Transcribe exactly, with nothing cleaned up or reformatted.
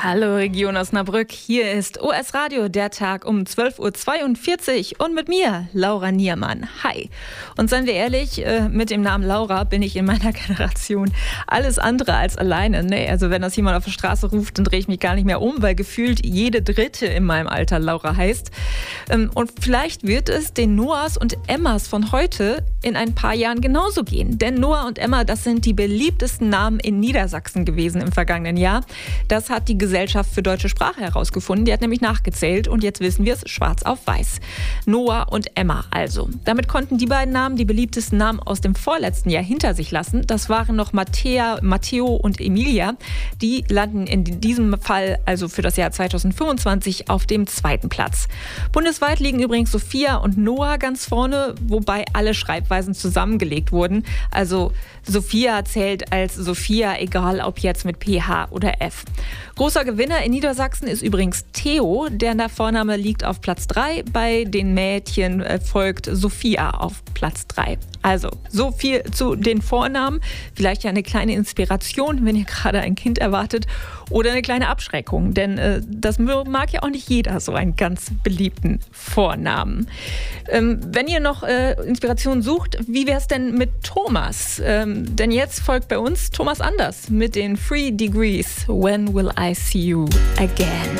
Hallo Region Osnabrück, hier ist O S Radio, der Tag um zwölf Uhr zweiundvierzig und mit mir, Laura Niermann. Hi. Und seien wir ehrlich, mit dem Namen Laura bin ich in meiner Generation alles andere als alleine. Nee, also wenn das jemand auf der Straße ruft, dann drehe ich mich gar nicht mehr um, weil gefühlt jede Dritte in meinem Alter Laura heißt. Und vielleicht wird es den Noahs und Emmas von heute in ein paar Jahren genauso gehen. Denn Noah und Emma, das sind die beliebtesten Namen in Niedersachsen gewesen im vergangenen Jahr. Das hat die Gesellschaft für deutsche Sprache herausgefunden. Die hat nämlich nachgezählt und jetzt wissen wir es schwarz auf weiß. Noah und Emma also. Damit konnten die beiden Namen die beliebtesten Namen aus dem vorletzten Jahr hinter sich lassen. Das waren noch Mattea, Matteo und Emilia. Die landen in diesem Fall also für das Jahr zweitausendfünfundzwanzig auf dem zweiten Platz. Bundesweit liegen übrigens Sophia und Noah ganz vorne, wobei alle Schreibweisen zusammengelegt wurden. Also Sophia zählt als Sophia, egal ob jetzt mit P H oder F. Großer Gewinner in Niedersachsen ist übrigens Theo, der Vorname liegt auf Platz drei. Bei den Mädchen folgt Sophia auf Platz drei. Also, so viel zu den Vornamen. Vielleicht ja eine kleine Inspiration, wenn ihr gerade ein Kind erwartet, oder eine kleine Abschreckung, denn äh, das mag ja auch nicht jeder, so einen ganz beliebten Vornamen. Ähm, wenn ihr noch äh, Inspiration sucht, wie wäre es denn mit Thomas? Ähm, denn jetzt folgt bei uns Thomas Anders mit den Three Degrees. When will I see you again?